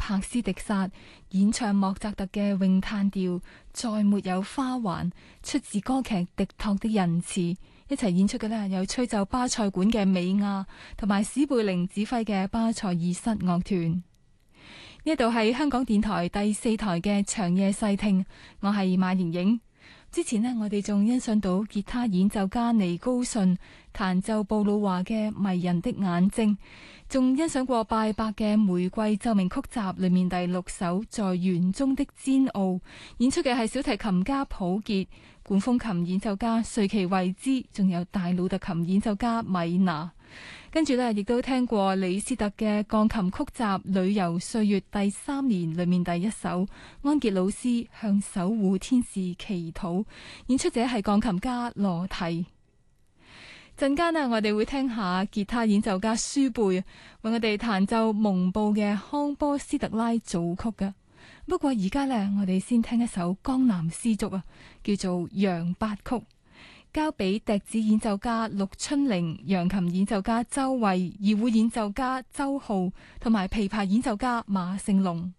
帕斯迪薩演唱莫扎特嘅詠嘆調《再沒有花環》，出自歌劇《狄托的仁慈》。一齊演出嘅呢，有吹奏巴塞館嘅美亞同埋史貝寧指揮嘅巴塞爾室樂團。呢度係香港電台第4台嘅長夜細聽，我係馬瑩瑩。之前呢，我哋仲欣賞到吉他演奏家尼高遜彈奏布魯華嘅迷人的眼睛，仲欣賞過拜伯嘅玫瑰奏鳴曲集裏面第6首在園中的煎熬，演出嘅係小提琴家普傑、管風琴演奏家瑞奇維茲，仲有大魯特琴演奏家米娜。跟住呢，亦都聽過李斯特嘅鋼琴曲集《旅遊歲月》第3年裏面第1首安傑魯斯向守護天使祈禱，演出者係鋼琴家羅提。陣間呢，我哋會聽下吉他演奏家舒貝為我哋彈奏蒙布嘅康波斯特拉組曲㗎。不過而家呢，我哋先聽一首江南絲竹啊，叫做《楊八曲》。交俾笛子演奏家陸春玲、揚琴演奏家周慧、二胡演奏家周浩同埋琵琶演奏家馬勝龍。